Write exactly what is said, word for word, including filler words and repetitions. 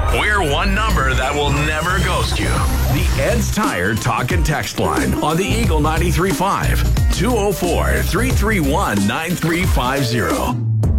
We're one number that will never ghost you. The Ed's Tire Talk and Text Line on the Eagle ninety-three point five. two oh four, three three one, nine three five zero.